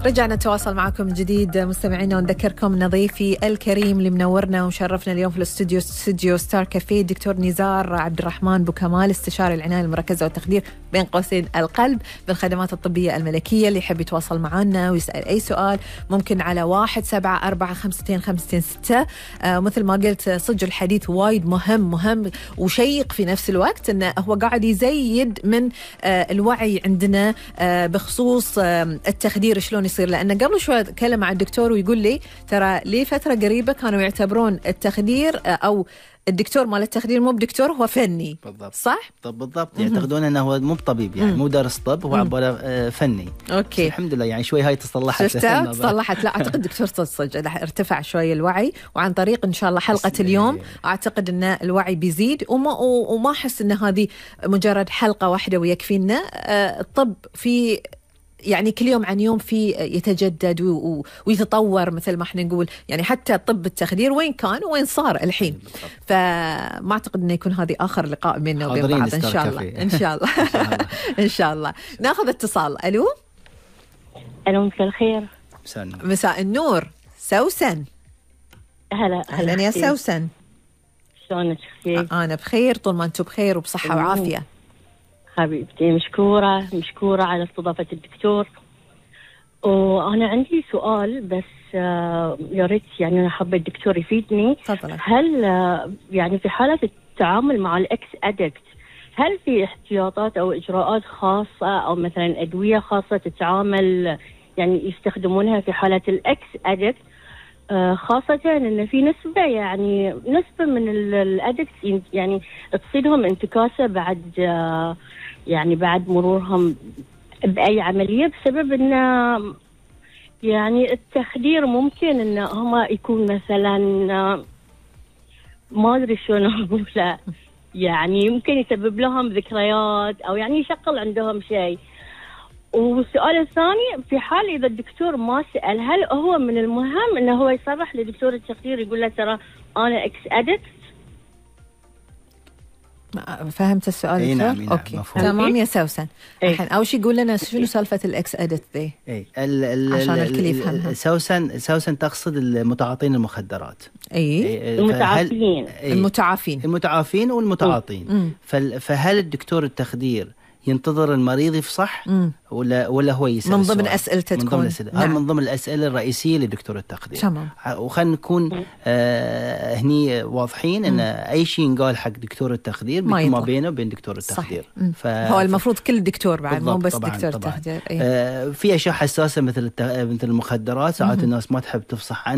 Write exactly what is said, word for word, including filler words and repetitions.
رجعنا نتواصل معكم من جديد مستمعينا، ونذكركم نظيفي الكريم اللي منورنا ومشرفنا اليوم في الاستوديو استوديو ستار كافيه الدكتور نزار عبد الرحمن بوكمال، استشاري العناية المركزة والتخدير بين قوسين القلب بالخدمات الطبية الملكية. اللي يحب يتواصل معنا ويسأل أي سؤال ممكن على واحد سبعة أربعة خمستين خمستين ستة. آه مثل ما قلت صدق الحديث وايد مهم مهم وشيق في نفس الوقت، إنه هو قاعد يزيد من آه الوعي عندنا آه بخصوص آه التخدير شلون يصير. لأن قبل شوي أتكلم مع الدكتور ويقول لي ترى لي فترة قريبة كانوا يعتبرون التخدير أو الدكتور مال التخدير مو بدكتور، هو فني. بالضبط. صح؟ طب بالضبط، يعتقدون انه هو مو طبيب، يعني مو دارس طب، هو عباره فني. اوكي الحمد لله يعني شوي هاي تصلحت. شفتها تصلحت. لا اعتقد دكتور صدق ارتفع شوي الوعي، وعن طريق ان شاء الله حلقه اليوم اعتقد ان الوعي بيزيد، وما وما احس ان هذه مجرد حلقه واحده ويكفينا. الطب في يعني كل يوم عن يوم في يتجدد ويتطور مثل ما احنا نقول، يعني حتى طب التخدير وين كان وين صار الحين. فما اعتقد انه يكون هذه اخر لقاء بيننا وبين بعض. ان شاء الله ان شاء الله ان شاء الله ناخذ اتصال. الو الو مساء الخير. مساء النور. سوسن. هلا اهلا يا سوسن، شلونك اختي؟ انا بخير طول ما انتم بخير وبصحه وعافيه. حبيبتي مشكورة مشكورة على استضافة الدكتور. وأنا عندي سؤال بس يا ريت يعني أنا حابة الدكتور يفيدني. تفضل. هل يعني في حالة التعامل مع الإكس أدكت هل في احتياطات أو إجراءات خاصة أو مثلا أدوية خاصة تتعامل يعني يستخدمونها في حالة الإكس أدكت، خاصة أن في نسبة يعني نسبة من الأدكت يعني تصيدهم انتكاسة بعد يعني بعد مرورهم بأي عملية، بسبب أن يعني التخدير ممكن أن هم يكون مثلا ما أدري شلون أقوله، يعني يمكن يسبب لهم ذكريات أو يعني يشغل عندهم شيء. والسؤال الثاني، في حال إذا الدكتور ما سأل هل هو من المهم أنه هو يصرح لدكتور التخدير يقول له ترى أنا إكس أدكت؟ فهمت السؤال؟ اي نعم, نعم اوكي تمام يا سوسن. الحين اول شيء يقول لنا شنو سالفه الاكس ادت ذي؟ اي ال عشان الكل يفهمها. سوسن سوسن تقصد المتعاطين المخدرات. اي المتعافين. المتعافين المتعافين والمتعاطين. فهل الدكتور التخدير ينتظر المريض يفصح ولا ولا هو يسأل؟ من ضمن أسئلته من ضمن الأسئلة. نعم. من ضمن الأسئلة الرئيسية لدكتور التخدير. تمام. وخلنا نكون آه هني واضحين ان اي شيء ينقال حق دكتور التخدير بيكون ما بينه وبين دكتور التخدير. ف... هو المفروض كل دكتور بعد مو بس طبعاً دكتور التخدير. آه في اشياء حساسة مثل الت... مثل المخدرات، ساعات الناس ما تحب تفصح عنها.